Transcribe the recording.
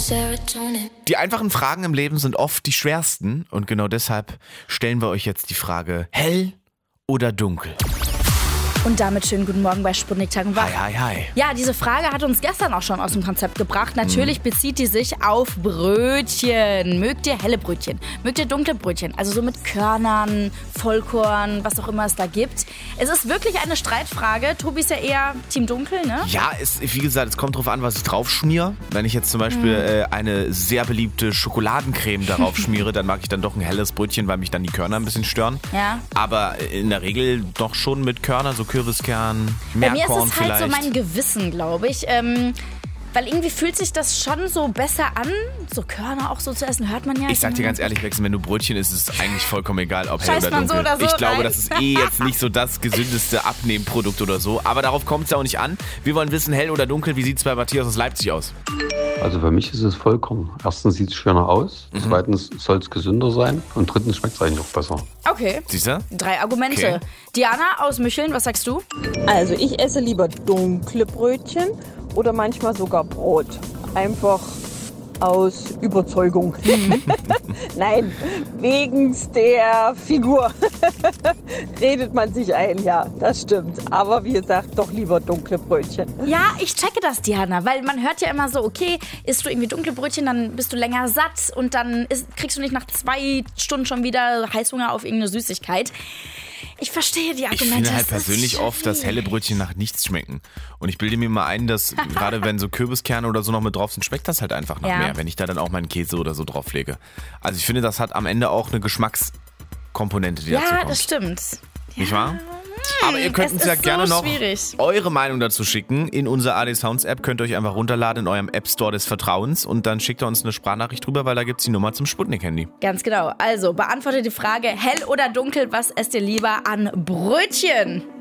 Die einfachen Fragen im Leben sind oft die schwersten und genau deshalb stellen wir euch jetzt die Frage, hell oder dunkel? Und damit schönen guten Morgen bei Sputnik Tag und Wach. Hi, hi, hi. Ja, diese Frage hat uns gestern auch schon aus dem Konzept gebracht. Natürlich bezieht die sich auf Brötchen. Mögt ihr helle Brötchen? Mögt ihr dunkle Brötchen? Also so mit Körnern, Vollkorn, was auch immer es da gibt. Es ist wirklich eine Streitfrage. Tobi ist ja eher Team Dunkel, ne? Ja, wie gesagt, es kommt drauf an, was ich drauf schmiere. Wenn ich jetzt zum Beispiel eine sehr beliebte Schokoladencreme darauf schmiere, dann mag ich dann doch ein helles Brötchen, weil mich dann die Körner ein bisschen stören. Ja. Aber in der Regel doch schon mit Körner, so Kürbiskern, Bei mir Meerkorn ist es halt vielleicht. so mein Gewissen, glaube ich. Weil irgendwie fühlt sich das schon so besser an. So Körner auch so zu essen, hört man ja. Ich sag dir ganz ehrlich, Wechsel, wenn du Brötchen isst, ist es eigentlich vollkommen egal, ob hell Scheißt oder man so dunkel. oder so Ich glaube, rein. das ist jetzt nicht so das gesündeste Abnehmprodukt oder so. Aber darauf kommt es ja auch nicht an. Wir wollen wissen, hell oder dunkel, wie sieht es bei Matthias aus Leipzig aus? Also für mich ist es vollkommen. Erstens sieht es schöner aus, zweitens soll es gesünder sein und drittens schmeckt es eigentlich auch besser. Okay. Siehst du? 3 Argumente. Okay. Diana aus Mücheln, was sagst du? Also ich esse lieber dunkle Brötchen oder manchmal sogar Brot. Einfach aus Überzeugung. Nein, wegen der Figur redet man sich ein, ja, das stimmt. Aber wie gesagt, doch lieber dunkle Brötchen. Ja, ich checke das, Diana, weil man hört ja immer so, okay, isst du irgendwie dunkle Brötchen, dann bist du länger satt und dann kriegst du nicht nach 2 Stunden schon wieder Heißhunger auf irgendeine Süßigkeit. Ich verstehe die Argumente. Ich finde halt es ist persönlich oft, dass helle Brötchen nach nichts schmecken. Und ich bilde mir mal ein, dass gerade wenn so Kürbiskerne oder so noch mit drauf sind, schmeckt das halt einfach nach Ja. mehr, wenn ich da dann auch meinen Käse oder so drauf lege. Also ich finde, das hat am Ende auch eine Geschmackskomponente, die dazu Ja, kommt. das stimmt. Nicht wahr? Aber ihr könnt es uns ja ist gerne so noch schwierig. eure Meinung dazu schicken. In unserer AD Sounds App könnt ihr euch einfach runterladen in eurem App Store des Vertrauens und dann schickt ihr uns eine Sprachnachricht drüber, weil da gibt's die Nummer zum Sputnik-Handy. Ganz genau. Also, beantwortet die Frage, hell oder dunkel, was esst ihr lieber an Brötchen?